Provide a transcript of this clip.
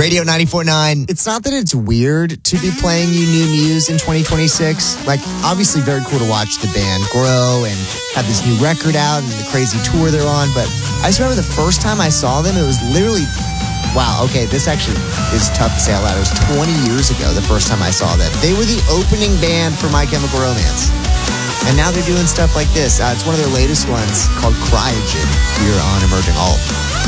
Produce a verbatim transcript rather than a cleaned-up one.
Radio ninety-four point nine. It's not that it's weird to be playing you new Muse in twenty twenty-six. Like, obviously very cool to watch the band grow and have this new record out and the crazy tour they're on. But I just remember the first time I saw them, it was literally, wow, okay, this actually is tough to say out loud. It was twenty years ago, the first time I saw them. They were the opening band for My Chemical Romance. And now they're doing stuff like this. Uh, it's one of their latest ones called Cryogen here on Emerging Alt.